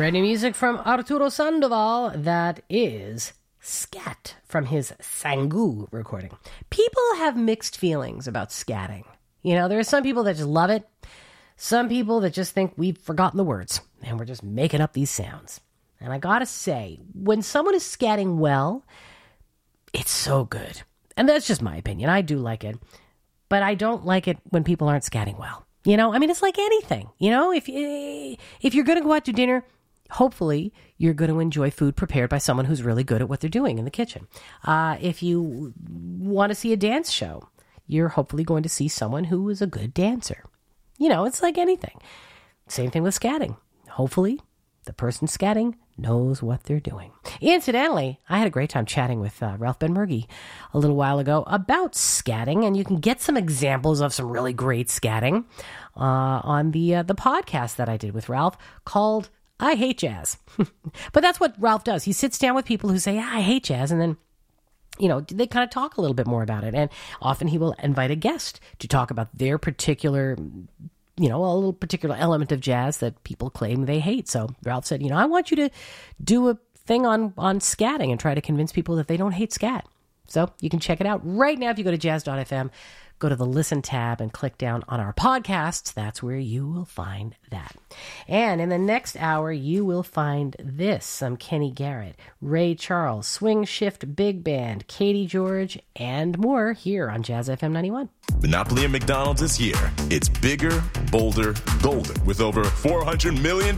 Brand new music from Arturo Sandoval. That is Scat from his Sangu recording. People have mixed feelings about scatting. You know, there are some people that just love it. Some people that just think we've forgotten the words and we're just making up these sounds. And I gotta say, when someone is scatting well, it's so good. And that's just my opinion. I do like it. But I don't like it when people aren't scatting well. You know, I mean, it's like anything. You know, if you're going to go out to dinner, hopefully you're going to enjoy food prepared by someone who's really good at what they're doing in the kitchen. If you want to see a dance show, you're hopefully going to see someone who is a good dancer. You know, it's like anything. Same thing with scatting. Hopefully the person scatting knows what they're doing. Incidentally, I had a great time chatting with Ralph Benmergui a little while ago about scatting, and you can get some examples of some really great scatting on the podcast that I did with Ralph called I Hate Jazz. But that's what Ralph does. He sits down with people who say, I hate jazz, and then you know, they kind of talk a little bit more about it. And often he will invite a guest to talk about their particular, you know, a little particular element of jazz that people claim they hate. So Ralph said, you know, I want you to do a thing on scatting and try to convince people that they don't hate scat. So you can check it out right now if you go to jazz.fm, go to the Listen tab and click down on our podcasts. That's where you will find that. And in the next hour, you will find this, some Kenny Garrett, Ray Charles, Swing Shift Big Band, Katie George, and more here on Jazz FM 91. Monopoly at McDonald's is here. It's bigger, bolder, golden, with over $400 million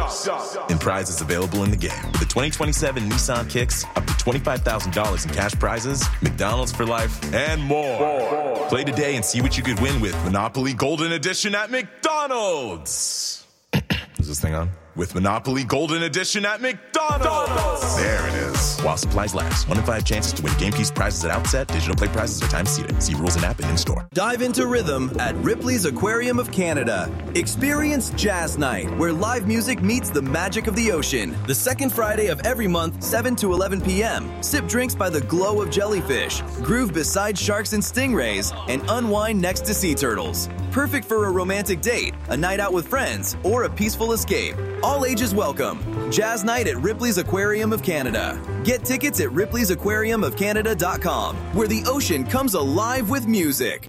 in prizes available in the game. With the 2027 Nissan Kicks, up to $25,000 in cash prizes, McDonald's for life, and more. Play today and see what you could win with Monopoly Golden Edition at McDonald's. Is this thing on? With Monopoly Golden Edition at McDonald's. There it is. While supplies last. 1 in 5 chances to win game piece prizes at outset. Digital play prizes are time seated. See rules and app and in-store. Dive into rhythm at Ripley's Aquarium of Canada. Experience Jazz Night, where live music meets the magic of the ocean. The second Friday of every month, 7 to 11 p.m. Sip drinks by the glow of jellyfish, groove beside sharks and stingrays, and unwind next to sea turtles. Perfect for a romantic date, a night out with friends, or a peaceful escape. All ages welcome. Jazz Night at Ripley's Aquarium of Canada. Get tickets at ripleysAquariumofCanada.com, where the ocean comes alive with music.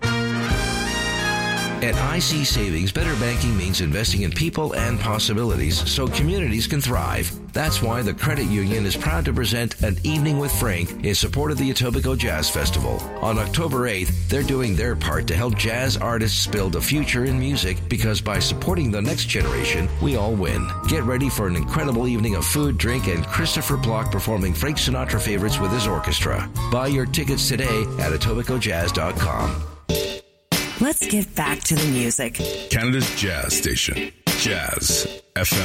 At IC Savings, better banking means investing in people and possibilities so communities can thrive. That's why the Credit Union is proud to present an Evening with Frank in support of the Etobicoke Jazz Festival. On October 8th, they're doing their part to help jazz artists build a future in music, because by supporting the next generation, we all win. Get ready for an incredible evening of food, drink, and Christopher Block performing Frank Sinatra favorites with his orchestra. Buy your tickets today at EtobicokeJazz.com. Let's get back to the music. Canada's jazz station, Jazz FM